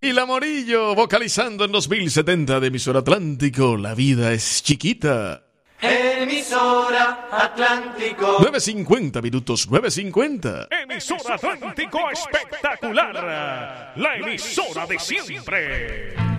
Y la Morillo, vocalizando en 2070 de Emisora Atlántico, La vida es chiquita. Emisora Atlántico. 9:50 minutos, 9:50. Emisora Atlántico espectacular. La emisora de siempre.